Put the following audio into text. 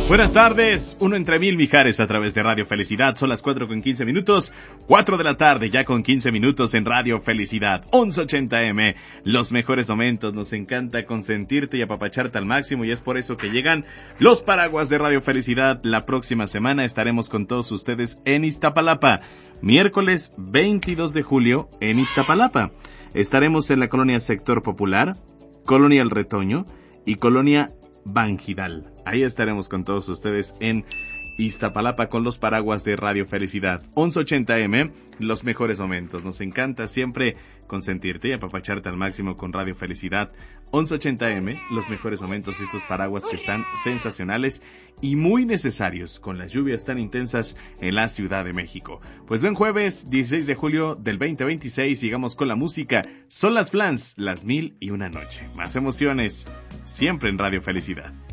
Buenas tardes, uno entre mil Mijares a través de Radio Felicidad. Son las 4:15, 4 de la tarde ya con 15 minutos en Radio Felicidad, 1180M. Los mejores momentos, nos encanta consentirte y apapacharte al máximo y es por eso que llegan los paraguas de Radio Felicidad. La próxima semana estaremos con todos ustedes en Iztapalapa, miércoles 22 de julio en Iztapalapa. Estaremos en la colonia Sector Popular, Colonia El Retoño y Colonia Bangidal. Ahí estaremos con todos ustedes en Iztapalapa con los paraguas de Radio Felicidad. 1180M, los mejores momentos. Nos encanta siempre consentirte y apapacharte al máximo con Radio Felicidad. 1180M, los mejores momentos, estos paraguas que están sensacionales y muy necesarios con las lluvias tan intensas en la Ciudad de México. Pues buen jueves, 16 de julio del 2026, sigamos con la música. Son las Flans, las 1001 noche. Más emociones, siempre en Radio Felicidad.